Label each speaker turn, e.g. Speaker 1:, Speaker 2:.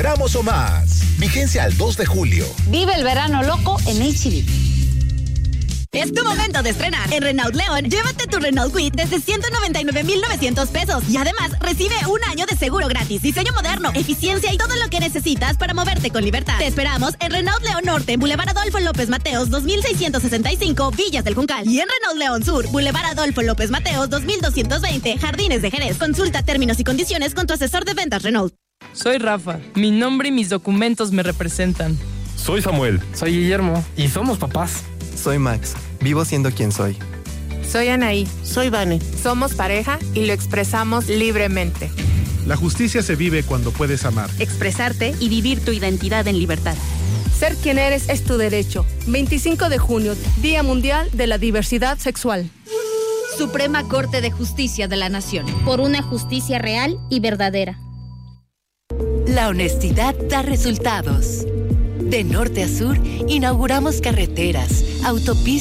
Speaker 1: Esperamos o más. Vigencia al 2 de julio.
Speaker 2: Vive el verano loco en H-E-B.
Speaker 3: Es tu momento de estrenar. En Renault León, llévate tu Renault Kwid desde 199,900 pesos. Y además, recibe un año de seguro gratis, diseño moderno, eficiencia y todo lo que necesitas para moverte con libertad. Te esperamos en Renault León Norte, Boulevard Adolfo López Mateos, 2665, Villas del Juncal. Y en Renault León Sur, Boulevard Adolfo López Mateos, 2220, Jardines de Jerez. Consulta términos y condiciones con tu asesor de ventas Renault.
Speaker 4: Soy Rafa. Mi nombre y mis documentos me representan.
Speaker 5: Soy Samuel.
Speaker 6: Soy Guillermo. Y somos papás.
Speaker 7: Soy Max. Vivo siendo quien soy.
Speaker 8: Soy Anaí.
Speaker 9: Soy Vane.
Speaker 8: Somos pareja y lo expresamos libremente.
Speaker 10: La justicia se vive cuando puedes amar,
Speaker 3: expresarte y vivir tu identidad en libertad.
Speaker 8: Ser quien eres es tu derecho. 25 de junio, Día Mundial de la Diversidad Sexual.
Speaker 11: Suprema Corte de Justicia de la Nación. Por una justicia real y verdadera.
Speaker 12: La honestidad da resultados. De norte a sur, inauguramos carreteras, autopistas,